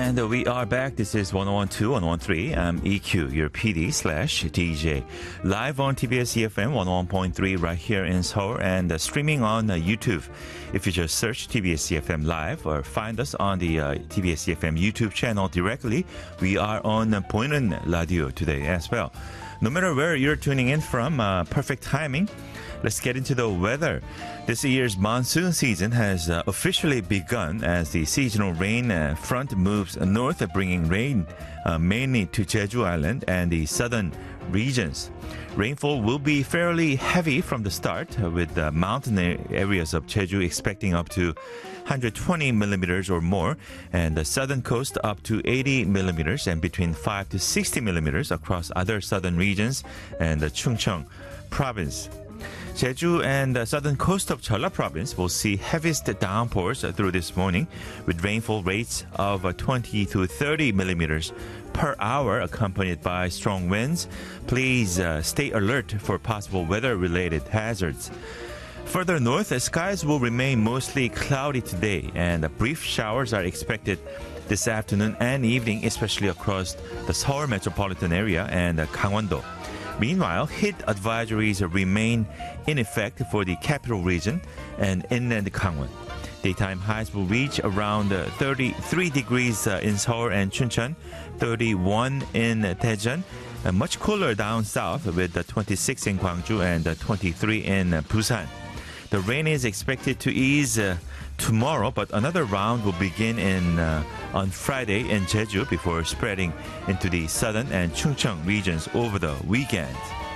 And we are back. This is 1012, 1013. I'm EQ, your PD/DJ. Live on TBS EFM 101.3 right here in Seoul and streaming on YouTube. If you just search TBS EFM Live or find us on the TBS EFM YouTube channel directly, we are on 보이는 라디오 today as well. No matter where you're tuning in from, perfect timing. Let's get into the weather. This year's monsoon season has officially begun as the seasonal rain front moves north, bringing rain mainly to Jeju Island and the southern regions. Rainfall will be fairly heavy from the start, with the mountain areas of Jeju expecting up to 120 millimeters or more, and the southern coast up to 80 millimeters, and between 5 to 60 millimeters across other southern regions and the Chungcheong province. Jeju and the southern coast of Jeolla province will see heaviest downpours through this morning, with rainfall rates of 20 to 30 millimeters per hour, accompanied by strong winds. Please stay alert for possible weather-related hazards. Further north, skies will remain mostly cloudy today, and brief showers are expected this afternoon and evening, especially across the Seoul metropolitan area and Gangwon-do. Meanwhile, heat advisories remain in effect for the capital region and inland Gangwon. Daytime highs will reach around 33 degrees in Seoul and Chuncheon, 31 in Daejeon, and much cooler down south with 26 in Gwangju and 23 in Busan. The rain is expected to ease tomorrow, but another round will begin on Friday in Jeju before spreading into the southern and Chungcheong regions over the weekend.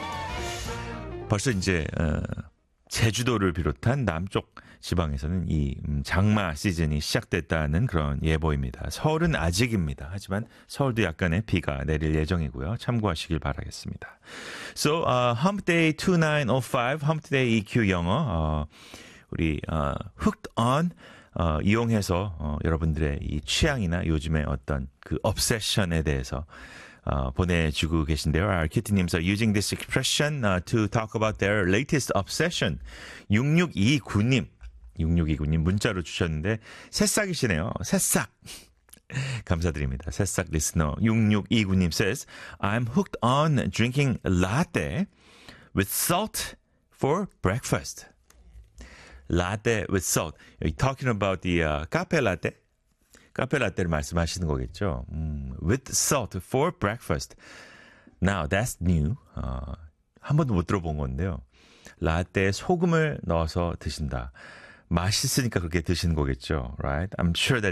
벌써 이제 제주도를 비롯한 남쪽 지방에서는 이 장마 시즌이 시작됐다는 그런 예보입니다. 서울은 아직입니다. 하지만 서울도 약간의 비가 내릴 예정이고요. 참고하시길 바라겠습니다. So, Hump Day 2905, Hump Day EQ 영어, 우리 Hooked On 이용해서 여러분들의 이 취향이나 요즘의 어떤 그 obsession에 대해서 보내주고 계신데요. Our kitty님's are using this expression to talk about their latest obsession. 6629님 문자로 주셨는데 새싹이시네요. 새싹. 감사드립니다. 새싹 리스너 6629님 says, I'm hooked on drinking latte with salt for breakfast. Latte with salt. You're talking about the 카페 라떼? 카페 라떼를 말씀하시는 거겠죠. With salt for breakfast. Now, that's new. 한 번도 못 들어본 건데요. 라떼에 소금을 넣어서 드신다. 맛있으니까 그렇게 드시는 거겠죠. Right? I'm sure that